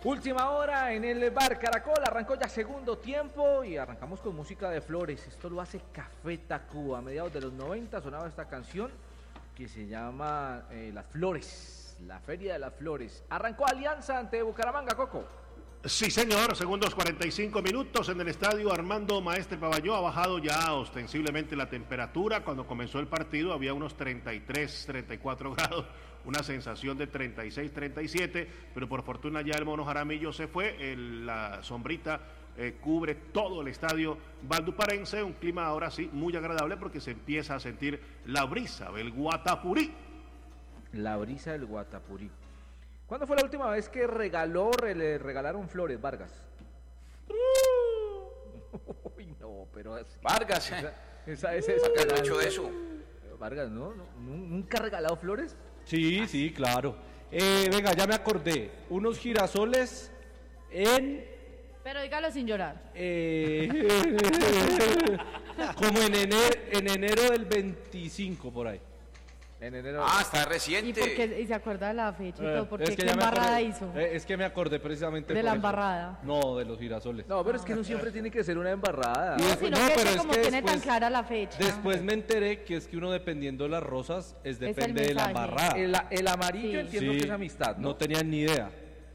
Última hora en el Bar Caracol, arrancó ya segundo tiempo y arrancamos con música de Flores. Esto lo hace Café Tacuba. A mediados de los 90 sonaba esta canción que se llama Las Flores, la Feria de las Flores. Arrancó Alianza ante Bucaramanga, Coco. Sí, señor, segundos 45 minutos en el estadio Armando Maestre Pavalló. Ha bajado ya ostensiblemente la temperatura. Cuando comenzó el partido había unos 33, 34 grados, una sensación de 36, 37, pero por fortuna ya el Mono Jaramillo se fue. La sombrita cubre todo el estadio valduparense. Un clima ahora sí muy agradable porque se empieza a sentir la brisa del Guatapurí. La brisa del Guatapurí. ¿Cuándo fue la última vez que le regalaron flores, Vargas? Uy, no, pero así. Vargas, Esa ¿qué ha hecho eso? Vargas, ¿nunca ha regalado flores? Sí, claro. Venga, ya me acordé. Unos girasoles en... Pero dígalo sin llorar. Como en enero del 25, por ahí. En enero. Está reciente. ¿Y se acuerda de la fecha y todo? Porque es que ¿qué ya me embarrada acordé, hizo? Es que me acordé precisamente De por la eso. embarrada. No, de los girasoles. No, pero es que no siempre tiene que ser una embarrada. No, sino que pero ese es como que tiene tan después- clara la fecha. Después me enteré que es que uno dependiendo de las rosas depende de la mensaje. embarrada. El amarillo Sí. entiendo que es amistad, ¿no? No tenía ni idea.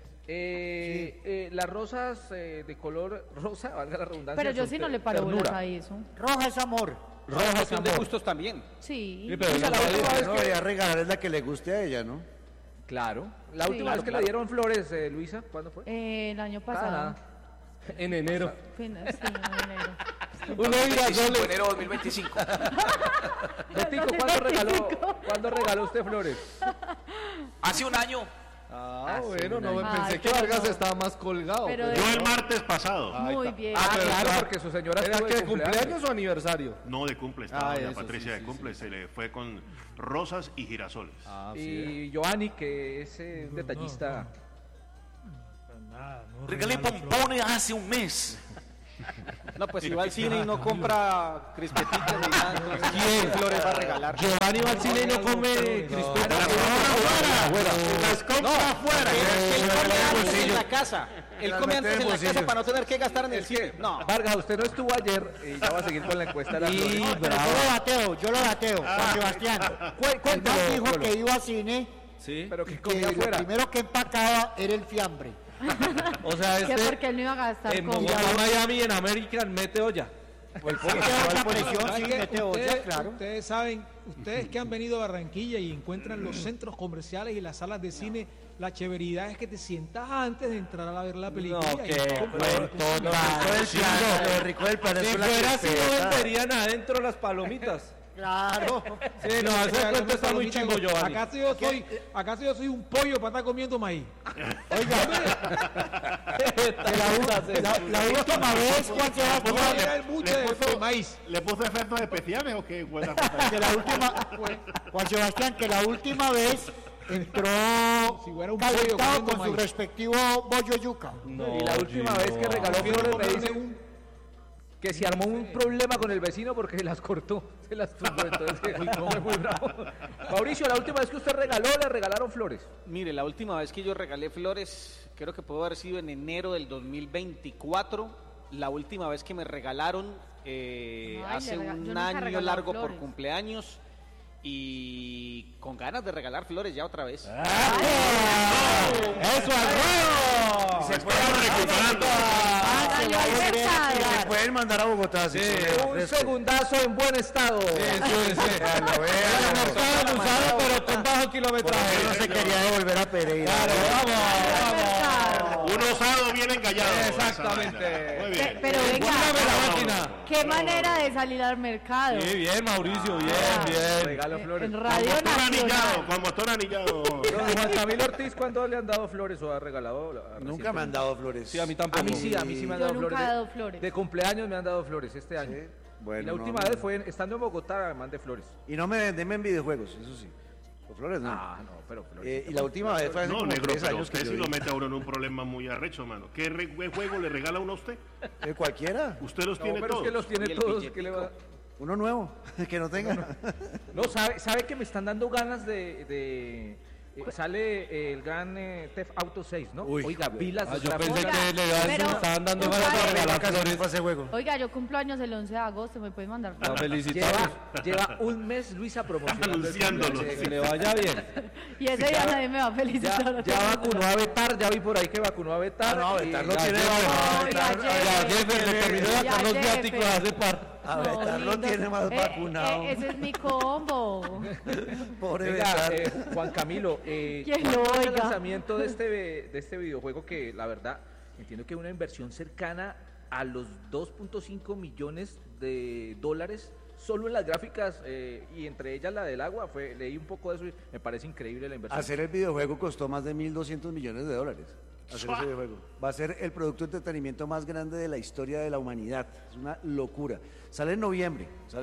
Las rosas de color rosa, valga la redundancia. Pero yo son sí no le paro ternura. bolas a eso. Roja es amor. Rojas son de gustos también. Sí. Sí, pero Oiga, no la última sabía. vez No que... debería regalar es la que le guste a ella, ¿no? Claro. La Sí. última vez que le dieron flores, Luisa, ¿cuándo fue? El año pasado. Nada. En enero. Sí, en enero. Unos 25 de girasoles. enero de 2025. Betico, ¿cuándo regaló usted flores? Hace un año. Bueno, no, Ay, pensé que pero Vargas no. estaba más colgado. Pero pero- de- Yo el martes pasado. Ahí Muy está. bien. pero claro, está- porque su señora ¿Era estuvo que de de cumpleaños o aniversario? No, de cumple, estaba doña eso Patricia sí, de sí, cumple, sí. se le fue con rosas y girasoles. Y Giovanni, que es un detallista. Regalé pompones hace un mes. No, pues si va al cine y no compra crispeticas ni nada, entonces, ¿quién flores va a regalar? Giovanni va al cine y no come crispetas. Las compra afuera. Él come antes en la casa. Él Las come mete antes en en la bolsillo. casa para no tener que gastar en el cine. No. Vargas, usted no estuvo ayer y ya va a seguir con la encuesta de las flores. Yo lo bateo, Juan Sebastián. El Cuéntalo, man dijo Polo. que iba al cine Sí. Pero que que comía lo afuera. primero que empacaba era el fiambre. O sea, Que porque él no iba a gastar en con... Bogotá, Miami, en American, mete olla. Esa presión, sí, mete olla, claro. Ustedes saben, ustedes que han venido a Barranquilla y encuentran los centros comerciales y las salas de cine, la chéveridad es que te sientas antes de entrar a ver la película. No, y qué compras cuento, tu no, comida. Lo rico del plan Si es la fuera así, no crispeta. venderían adentro las palomitas. Claro. Sí, no, ese cuento está muy chingo, Giovanni. ¿Acaso yo soy un pollo para estar comiendo maíz? La última vez, Juan Era Sebastián, el buche de maíz. ¿Le puso efectos especiales o qué? Buena que la última vez entró Si fuera un pollo calentado comiendo con su maíz. respectivo bollo yuca. Y la última vez que regaló flores me dice que se armó un problema con el vecino porque se las cortó, se las tumbó, entonces fue muy bravo. Mauricio, la última vez que usted regaló, le regalaron flores. Mire, la última vez que yo regalé flores, creo que pudo haber sido en enero del 2024. La última vez que me regalaron hace yo un nunca he año regalado largo por flores. cumpleaños y con ganas de regalar flores ya otra vez. ¡Eso, Alfredo! Se fue recuperando. Salió al mercado. Se pueden mandar a Bogotá. Sí, Un segundazo en buen estado. Usado, pero con bajo kilometraje. No se quería devolver a Pereira. Un osado bien engallado. Exactamente. Muy bien. Pero venga, Guárdame la máquina. qué manera de salir al mercado. Sí, bien, Mauricio, bien, Ah. bien. Regalo flores. En Radio Motor anillado, Nacional. con motor anillado. Don Juan Camilo Ortiz, ¿cuándo le han dado flores o ha regalado? Nunca me han dado flores. Sí, a mí tampoco. A mí sí me han Yo dado nunca flores. he dado flores. De cumpleaños me han dado flores este año. Bueno, y la no, última no. vez fue estando en Bogotá, me mandé flores. Y no me venden en videojuegos, eso sí. Los flores no. Ah, no, pero flores. Y la última vez fue hace No, como negro, 3 pero años que usted yo sí vi. lo mete a uno en un problema muy arrecho, mano. ¿Qué juego le regala uno a usted? Cualquiera. Usted los No, tiene pero es todos. que los tiene Y el todos. billetico. ¿Qué le va? Uno nuevo, que no tenga. No, sabe que me están dando ganas de Sale el gran Theft Auto 6, ¿no? Uy. Oiga, vi las Yo gráficas. pensé que le pero- estaban dando Oiga, ganas de regalar Flores flores. para ese juego. Oiga, yo cumplo años el 11 de agosto, ¿me pueden mandar La flores? felicitamos. Lleva un mes Luisa promocionando el Anunciándolo. cumpleaños. Que le vaya bien. Y ese día nadie me va a felicitar. Ya vacunó a Betar, ya vi por ahí que vacunó a Betar. No, y- Betar lo Ya, tiene ya, más. Oiga, Ya, Jeffer, le terminó de Ya, sacar los Jeffer. viáticos hace par. A Betar lo lindo. tiene más vacunado. Ese es mi combo. Pobre Venga, Betar. Juan Camilo, ¿Quién ¿cuándo lo es el oiga? lanzamiento de este videojuego que la verdad entiendo que una inversión cercana a los 2.5 millones de dólares solo en las gráficas y entre ellas la del agua, leí un poco de eso y me parece increíble la inversión. Hacer el videojuego costó más de 1.200 millones de dólares. Hacer ese videojuego. Va a ser el producto de entretenimiento más grande de la historia de la humanidad. Es una locura. Sale en noviembre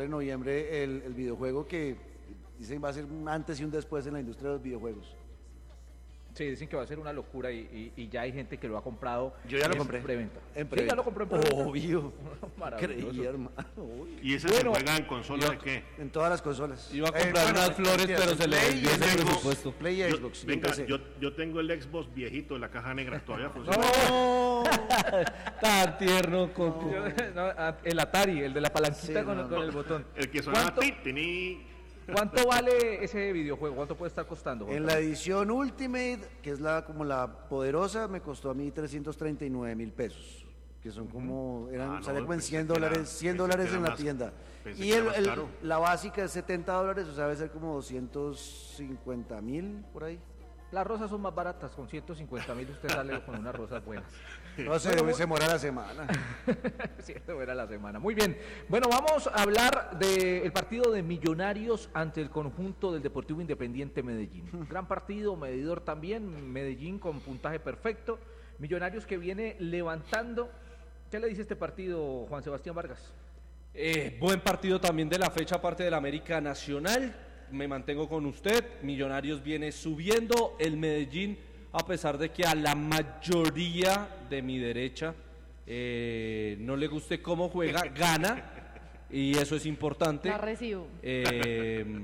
el videojuego que dicen va a ser un antes y un después en la industria de los videojuegos. Sí, dicen que va a ser una locura y ya hay gente que lo ha comprado. Yo ya lo en compré. Preventa. En Sí, preventa. ya lo compré en preventa. Obvio. Maravilloso. Creí, hermano. Uy. ¿Y ese Bueno, se juega en consola de qué? En todas las consolas. Iba a comprar unas flores, pero se le Play desvió y ese Xbox. presupuesto. Play y Xbox. y en Venga, PC. yo tengo el Xbox viejito, la caja negra, todavía funciona. No. Tan tierno, Coco. No, el Atari, el de la palanquita Sí, con, no, con no. el botón. El que sonaba ¿Cuánto, titini. ¿Cuánto vale ese videojuego? ¿Cuánto puede estar costando? Juan En la Carlos? edición Ultimate, que es como la poderosa, me costó a mí 339.000 pesos. Que son como, Ah, no, salía como en pensé 100 que era- dólares, 100 pensé dólares que era en la más- tienda. pensé Y que era más caro. la básica es 70 dólares, o sea, debe ser como 250.000 por ahí. Las rosas son más baratas, con 150.000 usted sale con unas rosas buenas. No sé, se demora la semana. Cierto, era la semana. Muy bien. Bueno, vamos a hablar del partido de Millonarios ante el conjunto del Deportivo Independiente Medellín. Gran partido, medidor también, Medellín con puntaje perfecto. Millonarios que viene levantando. ¿Qué le dice este partido, Juan Sebastián Vargas? Buen partido también de la fecha, aparte del América Nacional. Me mantengo con usted. Millonarios viene subiendo. El Medellín, a pesar de que a la mayoría de mi derecha no le guste cómo juega, gana. Y eso es importante. La recibo.